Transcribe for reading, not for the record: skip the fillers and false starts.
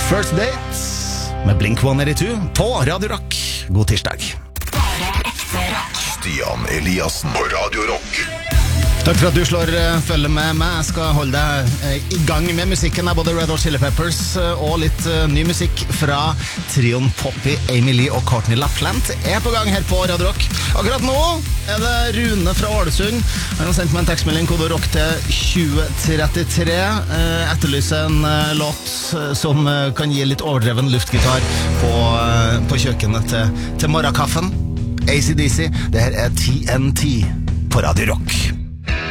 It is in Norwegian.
First Date med Blink-182 på Radio Rock. God tirsdag. Bare ekte rock. Stian Eliassen på Radio Rock. Takk for at du slår følge med meg. Jeg skal holde deg i gang med musikken av både Red Hot Chili Peppers og litt ny musikk fra trioen Poppy, Amy Lee og Courtney Lapland er på gang her på Radio Rock. Akkurat nå er det Rune fra Ålesund. Han har sendt meg en tekstmelding, kode rock til 2033. Etterlyser en låt som kan gi litt overdreven luftgitar på kjøkkenet til morgenkaffen. AC/DC, det her er TNT på Radio Rock.